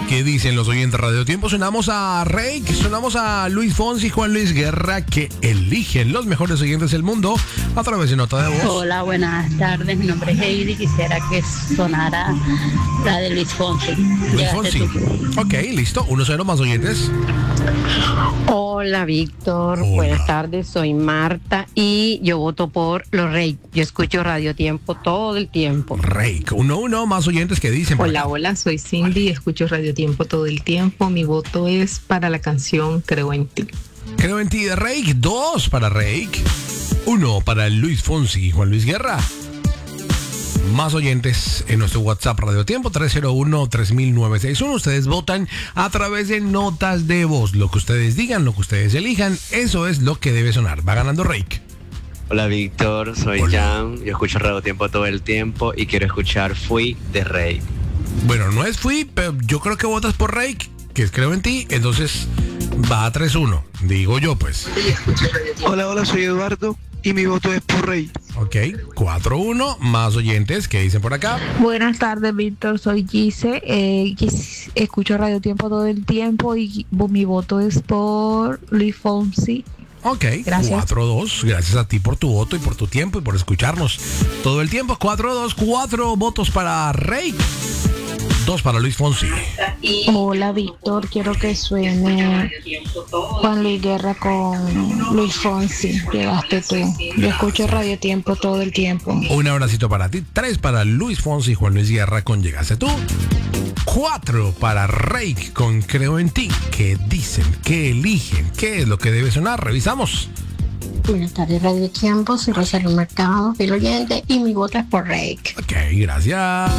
¿Qué dicen los oyentes de Radio Tiempo? Sonamos a Reik, sonamos a Luis Fonsi y Juan Luis Guerra, que eligen los mejores oyentes del mundo a través de nota de voz. Hola, buenas tardes. Mi nombre es Heidi. Quisiera que sonara la de Luis Fonsi. Luis Fonsi. Ok, listo. 1-0 más oyentes. Hola, Víctor. Hola. Buenas tardes. Soy Marta y yo voto por los Rey. Yo escucho Radio Tiempo todo el tiempo. Reik. 1-1 más oyentes que dicen. Hola, hola, soy Cindy, escucho Radio Tiempo todo el tiempo. Mi voto es para la canción Creo en ti. Creo en ti de Reik. 2 para Reik. 1 para Luis Fonsi y Juan Luis Guerra. Más oyentes en nuestro WhatsApp Radio Tiempo 301-3961. Ustedes votan a través de notas de voz. Lo que ustedes digan, lo que ustedes elijan, eso es lo que debe sonar. Va ganando Reik. Hola Víctor, soy Jan, yo escucho Radio Tiempo todo el tiempo y quiero escuchar Fui de Rey. Bueno, no es Fui, pero yo creo que votas por Reik, que es Creo en ti, entonces va a 3-1, digo yo pues. Hola, soy Eduardo y mi voto es por Rey. Ok, 4-1, más oyentes que dicen por acá. Buenas tardes, Víctor. Soy Gise. Escucho Radio Tiempo todo el tiempo y mi voto es por Luis Fonsi. Ok, Gracias. 4-2, gracias a ti por tu voto y por tu tiempo y por escucharnos todo el tiempo. 4-2, 4 votos para Rey, 2 para Luis Fonsi. Hola, Víctor. Quiero que suene Juan Luis Guerra con Luis Fonsi. Llegaste tú. Yo escucho Radio Tiempo todo el tiempo. Un abracito para ti, 3 para Luis Fonsi y Juan Luis Guerra con Llegaste tú. 4 para Rey con Creo en ti. ¿Qué dicen? ¿Qué eligen? ¿Qué es lo que debe sonar? Revisamos. Buenas tardes, Radio Tiempo. Soy Rosario Mercado, fiel oyente, y mi voto es por Rey. Ok, gracias.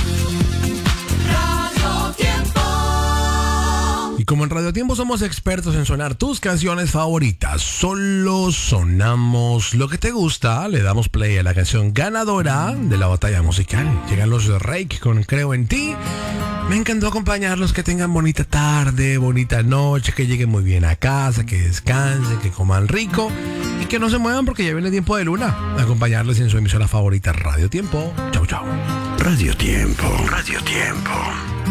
Y como en Radio Tiempo somos expertos en sonar tus canciones favoritas, solo sonamos lo que te gusta, le damos play a la canción ganadora de la batalla musical. Llegan los Reik con Creo en ti. Me encantó acompañarlos, que tengan bonita tarde, bonita noche, que lleguen muy bien a casa, que descansen, que coman rico y que no se muevan porque ya viene tiempo de luna. Acompañarles en su emisora favorita Radio Tiempo. Chau, chau. Radio Tiempo. Radio Tiempo.